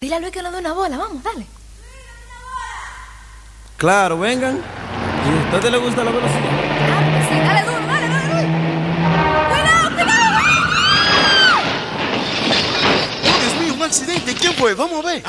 Dile a Luis que nos dé una bola, vamos, dale. Claro, vengan. ¿Y a ustedes les gusta la velocidad? Claro que sí, dale duro, dale, Luis. ¡Cuidado, cuidado! ¡Oh, Dios mío, un accidente! ¿Quién fue? Vamos a ver.